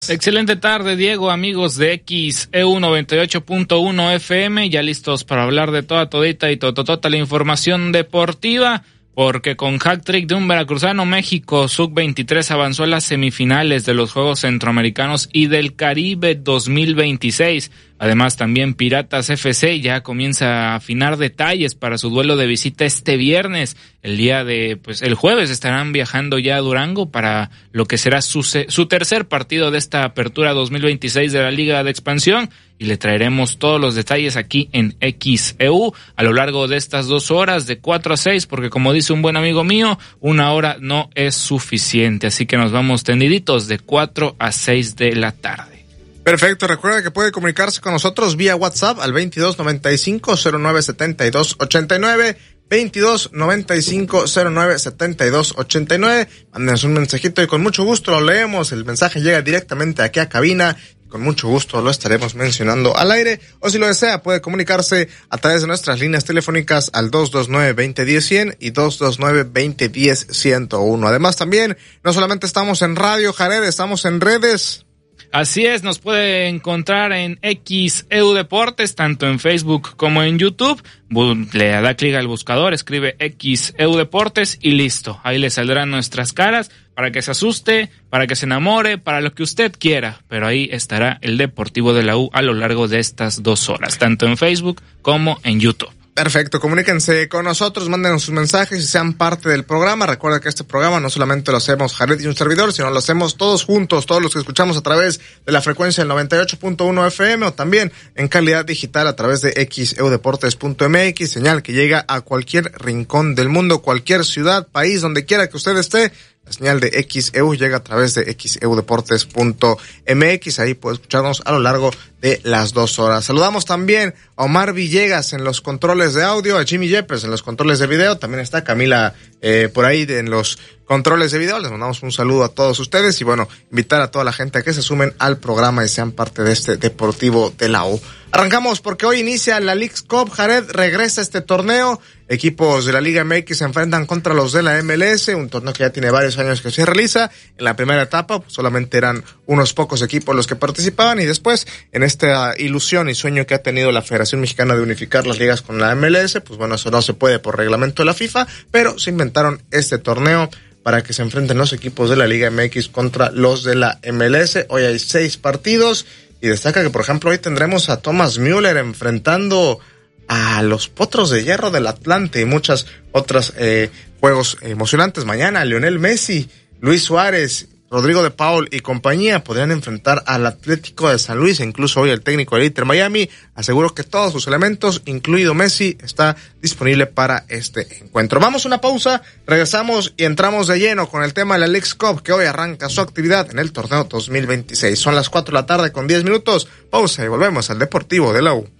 Excelente tarde, Diego, amigos de XEU 98.1 FM, ya listos para hablar de todita y tototota la información deportiva, porque con hat-trick de un veracruzano, México Sub-23 avanzó a las semifinales de los Juegos Centroamericanos y del Caribe 2026. Además, también Piratas FC ya comienza a afinar detalles para su duelo de visita este viernes. El jueves estarán viajando ya a Durango para lo que será su tercer partido de esta apertura 2026 de la Liga de Expansión, y le traeremos todos los detalles aquí en XEU a lo largo de estas 2 horas, de 4 a 6, porque como dice un buen amigo mío, 1 hora no es suficiente, así que nos vamos tendiditos de 4 a 6 de la tarde. Perfecto, recuerda que puede comunicarse con nosotros vía WhatsApp al 2295-097289, 2295-097289, mándenos un mensajito y con mucho gusto lo leemos, el mensaje llega directamente aquí a cabina, y con mucho gusto lo estaremos mencionando al aire, o si lo desea puede comunicarse a través de nuestras líneas telefónicas al 229-2010-100 y 229-2010-101. Además también, no solamente estamos en radio, Jared, estamos en redes. Así es, nos puede encontrar en XEU Deportes, tanto en Facebook como en YouTube. Le da clic al buscador, escribe XEU Deportes y listo. Ahí le saldrán nuestras caras para que se asuste, para que se enamore, para lo que usted quiera. Pero ahí estará el Deportivo de la U a lo largo de estas 2 horas, tanto en Facebook como en YouTube. Perfecto, comuníquense con nosotros, mándenos sus mensajes y sean parte del programa. Recuerda que este programa no solamente lo hacemos Jared y un servidor, sino lo hacemos todos juntos, todos los que escuchamos a través de la frecuencia del 98.1 FM o también en calidad digital a través de xeudeportes.mx, señal que llega a cualquier rincón del mundo, cualquier ciudad, país, donde quiera que usted esté. La señal de XEU llega a través de xeudeportes.mx, ahí puede escucharnos a lo largo de las 2 horas. Saludamos también a Omar Villegas en los controles de audio, a Jimmy Yepes en los controles de video, también está Camila por ahí en los controles de video. Les mandamos un saludo a todos ustedes y bueno, invitar a toda la gente a que se sumen al programa y sean parte de este Deportivo de la U. Arrancamos porque hoy inicia la Leagues Cup, Jared, regresa este torneo, equipos de la Liga MX se enfrentan contra los de la MLS, un torneo que ya tiene varios años que se realiza. En la primera etapa pues, solamente eran unos pocos equipos los que participaban y después en esta ilusión y sueño que ha tenido la Federación Mexicana de unificar las ligas con la MLS, pues bueno, eso no se puede por reglamento de la FIFA, pero se inventaron este torneo para que se enfrenten los equipos de la Liga MX contra los de la MLS. Hoy hay 6 partidos y destaca que, por ejemplo, hoy tendremos a Thomas Müller enfrentando a los Potros de Hierro del Atlante y muchas otras juegos emocionantes. Mañana Lionel Messi, Luis Suárez, Rodrigo de Paul y compañía podrían enfrentar al Atlético de San Luis. Incluso hoy el técnico del Inter Miami aseguró que todos sus elementos, incluido Messi, está disponible para este encuentro. Vamos a una pausa, regresamos y entramos de lleno con el tema de la Leagues Cup, que hoy arranca su actividad en el torneo 2026. Son las 4 de la tarde con 10 minutos. Pausa y volvemos al Deportivo de la U.